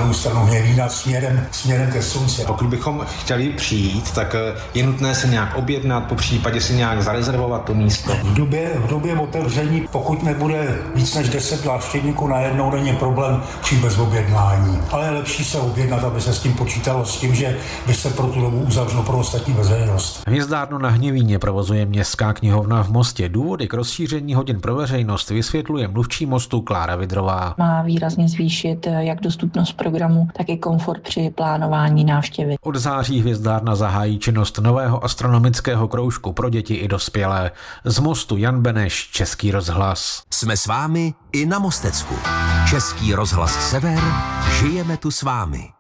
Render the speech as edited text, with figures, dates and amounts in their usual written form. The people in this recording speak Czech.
druhou stranu Hněvína směrem ke slunci. Pokud bychom chtěli přijít, tak je nutné se nějak objednat, po případě si nějak zarezervovat to místo. V době otevření, pokud nebude víc než 10 návštěvníků najednou, není problém přijít bez objednání. Ale je lepší se objednat, aby se s tím počítalo, s tím, že by se pro tu dobu uzavřelo pro ostatní veřejnost. Hvězdárnu na Hněvíně provozuje Městská knihovna v Mostě. Důvody k rozšíření hodin pro veřejnost vysvětluje mluvčí Mostu Klára Vidrová. Má výrazně zvýšit jak dostupnost programu, tak i komfort při plánování návštěvy. Od září Hvězdárna zahájí činnost nového astronomického kroužku pro děti i dospělé. Z Mostu Jan Beneš, Český rozhlas. Jsme s vámi i na Mostecku. Český rozhlas Sever, žijeme tu s vámi.